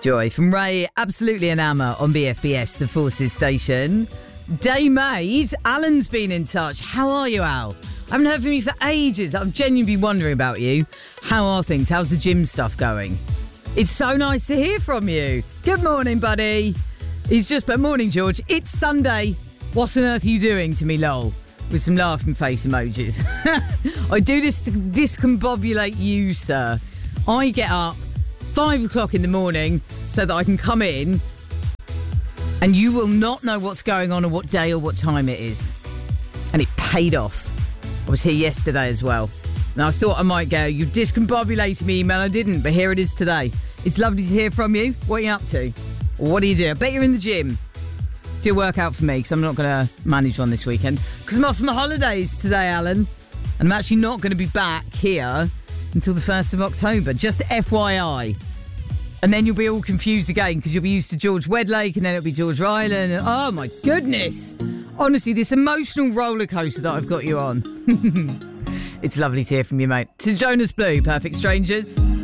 Joy from Ray, absolutely an Amma on BFBS, the Forces station. Day Mays, Alan's been in touch. How are you, Al? I haven't heard from you for ages. I'm genuinely wondering about you. How are things? How's the gym stuff going? It's so nice to hear from you. Good morning, buddy. He's just put, morning, George. It's Sunday. What on earth are you doing to me, lol? With some laughing face emojis. I do this to discombobulate you, sir. I get up 5 o'clock in the morning so that I can come in and you will not know what's going on or what day or what time it is. And it paid off. I was here yesterday as well. And I thought I might go, you discombobulated me, email. I didn't, but here it is today. It's lovely to hear from you. What are you up to? Or what do you do? I bet you're in the gym. Do a workout for me because I'm not going to manage one this weekend. Because I'm off for my holidays today, Alan. And I'm actually not going to be back here until the 1st of October. Just FYI. And then you'll be all confused again because you'll be used to George Wedlake and then it'll be George Ryland. And, oh, my goodness. Honestly, this emotional roller coaster that I've got you on. It's lovely to hear from you, mate. To Jonas Blue, Perfect Strangers.